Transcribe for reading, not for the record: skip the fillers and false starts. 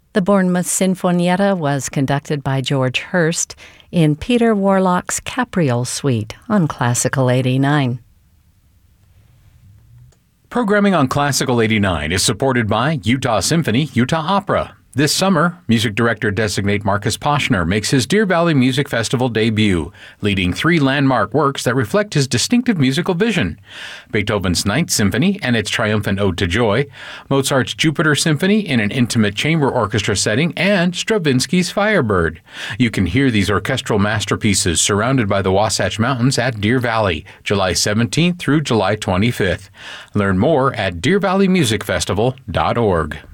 The Bournemouth Sinfonietta was conducted by George Hurst in Peter Warlock's Capriole Suite on Classical 89. Programming on Classical 89 is supported by Utah Symphony, Utah Opera. This summer, music director-designate Marcus Poshner makes his Deer Valley Music Festival debut, leading 3 landmark works that reflect his distinctive musical vision: Beethoven's Ninth Symphony and its triumphant Ode to Joy, Mozart's Jupiter Symphony in an intimate chamber orchestra setting, and Stravinsky's Firebird. You can hear these orchestral masterpieces surrounded by the Wasatch Mountains at Deer Valley, July 17th through July 25th. Learn more at deervalleymusicfestival.org.